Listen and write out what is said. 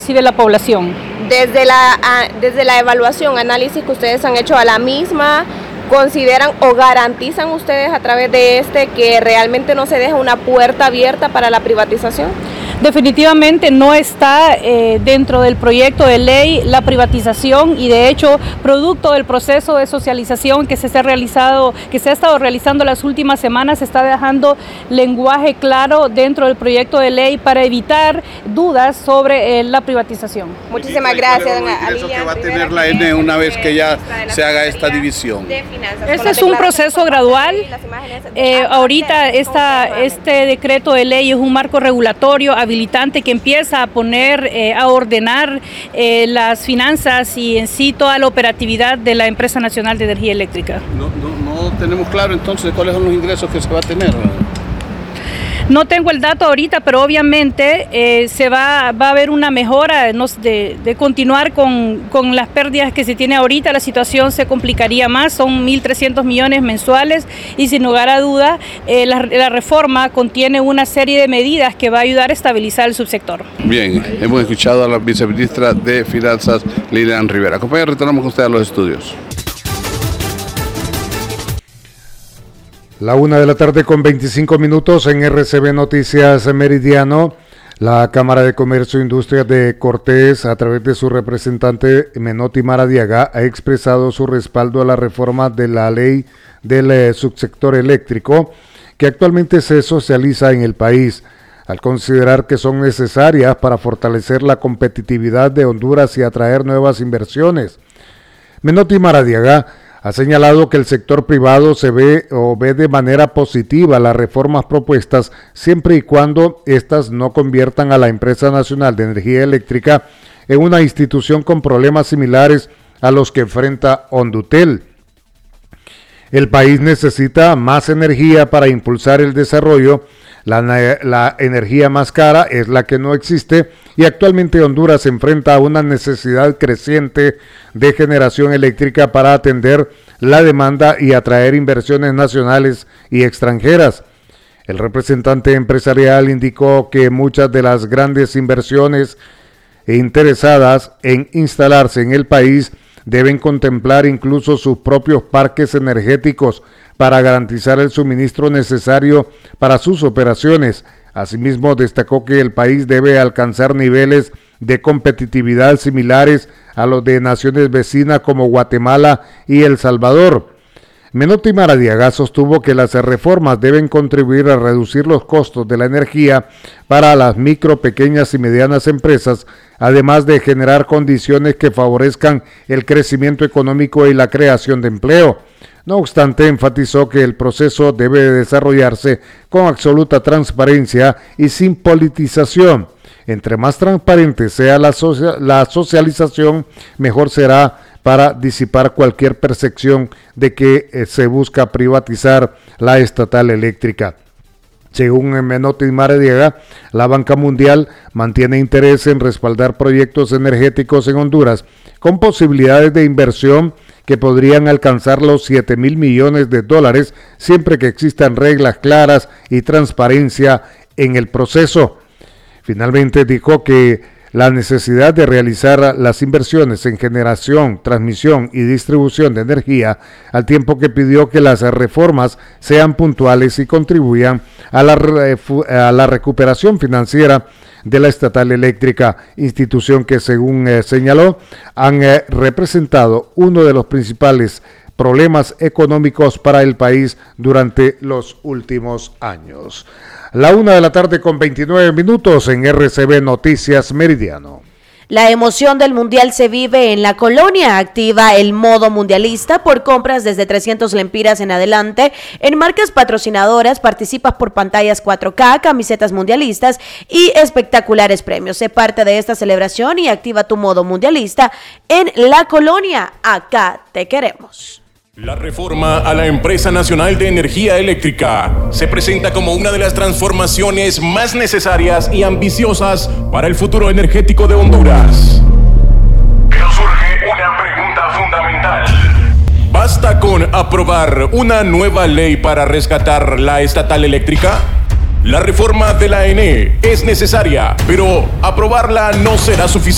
recibe la población. Desde la evaluación, análisis que ustedes han hecho a la misma, ¿consideran o garantizan ustedes a través de que realmente no se deja una puerta abierta para la privatización? Definitivamente no está dentro del proyecto de ley la privatización y de hecho producto del proceso de socialización que se ha estado realizando las últimas semanas, se está dejando lenguaje claro dentro del proyecto de ley para evitar dudas sobre la privatización. Muchísimas gracias. ¿Eso que va a tener la N una vez que ya se haga esta división? Este es un proceso gradual. Ahorita este decreto de ley es un marco regulatorio habilitante que empieza a poner, a ordenar las finanzas y en sí toda la operatividad de la Empresa Nacional de Energía Eléctrica. No tenemos claro entonces cuáles son los ingresos que se va a tener. No tengo el dato ahorita, pero obviamente va a haber una mejora de continuar con las pérdidas que se tiene ahorita. La situación se complicaría más, son 1.300 millones mensuales y sin lugar a duda la reforma contiene una serie de medidas que va a ayudar a estabilizar el subsector. Bien, hemos escuchado a la viceministra de Finanzas, Lilian Rivera. Compañeros, retornamos con usted a los estudios. 1:25 en RCB Noticias Meridiano. La Cámara de Comercio e Industria de Cortés, a través de su representante Menotti Maradiaga, ha expresado su respaldo a la reforma de la ley del subsector eléctrico que actualmente se socializa en el país, al considerar que son necesarias para fortalecer la competitividad de Honduras y atraer nuevas inversiones. Menotti Maradiaga ha señalado que el sector privado ve de manera positiva las reformas propuestas siempre y cuando éstas no conviertan a la Empresa Nacional de Energía Eléctrica en una institución con problemas similares a los que enfrenta Hondutel. El país necesita más energía para impulsar el desarrollo. La energía más cara es la que no existe y actualmente Honduras se enfrenta a una necesidad creciente de generación eléctrica para atender la demanda y atraer inversiones nacionales y extranjeras. El representante empresarial indicó que muchas de las grandes inversiones interesadas en instalarse en el país deben contemplar incluso sus propios parques energéticos para garantizar el suministro necesario para sus operaciones. Asimismo, destacó que el país debe alcanzar niveles de competitividad similares a los de naciones vecinas como Guatemala y El Salvador. Menotti Maradiaga sostuvo que las reformas deben contribuir a reducir los costos de la energía para las micro, pequeñas y medianas empresas, además de generar condiciones que favorezcan el crecimiento económico y la creación de empleo. No obstante, enfatizó que el proceso debe desarrollarse con absoluta transparencia y sin politización. Entre más transparente sea la socialización, mejor será para disipar cualquier percepción de que se busca privatizar la estatal eléctrica. Según Menotti Maradiaga, la Banca Mundial mantiene interés en respaldar proyectos energéticos en Honduras con posibilidades de inversión que podrían alcanzar los $7,000 millones siempre que existan reglas claras y transparencia en el proceso. Finalmente dijo que la necesidad de realizar las inversiones en generación, transmisión y distribución de energía, al tiempo que pidió que las reformas sean puntuales y contribuyan a la recuperación financiera de la estatal eléctrica, institución que, según señaló, han representado uno de los principales problemas económicos para el país durante los últimos años. 1:29 en RCB Noticias Meridiano. La emoción del Mundial se vive en la colonia. Activa el modo mundialista por compras desde 300 lempiras en adelante. En marcas patrocinadoras participas por pantallas 4K, camisetas mundialistas y espectaculares premios. Sé parte de esta celebración y activa tu modo mundialista en la colonia. Acá te queremos. La reforma a la Empresa Nacional de Energía Eléctrica se presenta como una de las transformaciones más necesarias y ambiciosas para el futuro energético de Honduras. Pero surge una pregunta fundamental. ¿Basta con aprobar una nueva ley para rescatar la estatal eléctrica? La reforma de la ENE es necesaria, pero aprobarla no será suficiente.